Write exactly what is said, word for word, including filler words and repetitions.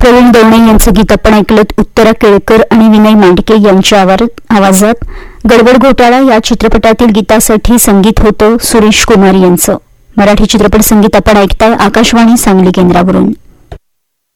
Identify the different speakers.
Speaker 1: प्रवीण दवणे यांचं गीत आपण ऐकलं. उत्तरा केळकर आणि विनय मांडके यांच्या आवाजात गडबड घोटाळा या चित्रपटातील गीतासाठी संगीत होतं सुरेश कुमार यांचं. मराठी चित्रपट संगीत आपण ऐकताय आकाशवाणी सांगली केंद्रावरून.